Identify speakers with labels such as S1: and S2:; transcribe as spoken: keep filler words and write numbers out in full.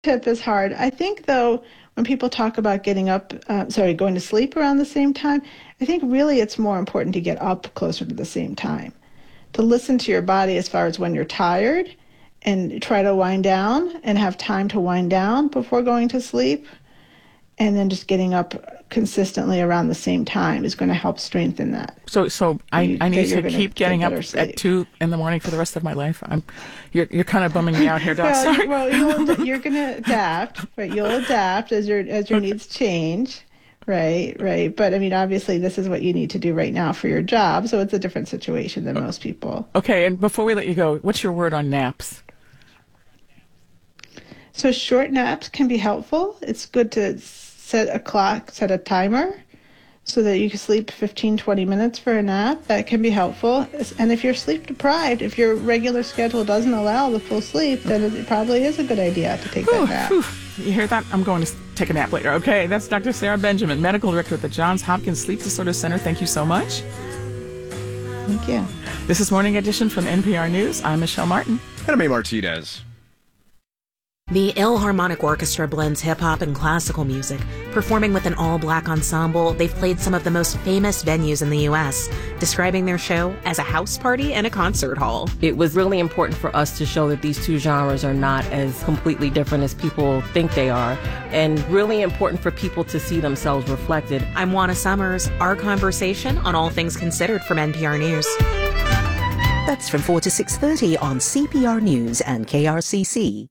S1: Tip is hard. I think, though, when people talk about getting up, uh, sorry, going to sleep around the same time, I think really it's more important to get up closer to the same time, to listen to your body as far as when you're tired and try to wind down and have time to wind down before going to sleep. And then just getting up consistently around the same time is going to help strengthen that.
S2: So, so I,
S1: You-
S2: I need
S1: that you're
S2: to
S1: gonna
S2: keep getting
S1: get
S2: up
S1: better sleep.
S2: at two in the morning for the rest of my life. I'm, you're, you're kind of bumming me out here, Doc.
S1: Well,
S2: Sorry.
S1: well you'll, you're going to adapt, but you'll adapt as your as your
S2: Okay.
S1: needs change, right? Right. But I mean, obviously, this is what you need to do right now for your job, so it's a different situation than most people.
S2: Okay, and before we let you go, what's your word on naps?
S1: So short naps can be helpful. It's good to set a clock, set a timer, so that you can sleep fifteen, twenty minutes for a nap. That can be helpful. And if you're sleep deprived, if your regular schedule doesn't allow the full sleep, then it probably is a good idea to take
S2: Whew,
S1: that nap.
S2: whew. You hear that? I'm going to s- take a nap later. Okay, that's Doctor Sarah Benjamin, Medical Director at the Johns Hopkins Sleep Disorder Center. Thank you so much.
S1: Thank you.
S2: This is Morning Edition from N P R News. I'm Michelle Martin.
S3: And I'm A. Martinez.
S4: The Ilharmonic Orchestra blends hip-hop and classical music. Performing with an all-black ensemble, they've played some of the most famous venues in the U S, describing their show as a house party and a concert hall.
S5: It was really important for us to show that these two genres are not as completely different as people think they are, and really important for people to see themselves reflected.
S4: I'm Juana Summers. Our conversation on all things considered from N P R News.
S6: That's from four to six thirty on C P R News and K R C C.